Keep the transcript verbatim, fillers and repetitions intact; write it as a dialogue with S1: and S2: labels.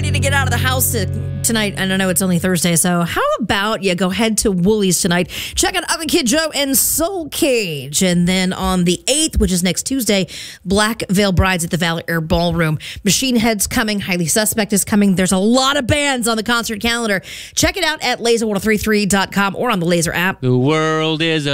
S1: ready to get out of the house tonight, and I know it's only Thursday, so how about you go head to Woolies tonight, check out Other Kid Joe and Soul Cage, and then on the eighth, which is next Tuesday, Black Veil Brides at the Valley Air Ballroom. Machine Head's coming, Highly Suspect is coming. There's a lot of bands on the concert calendar. Check it out at laser one oh three three dot com or on the Laser app.
S2: The world is a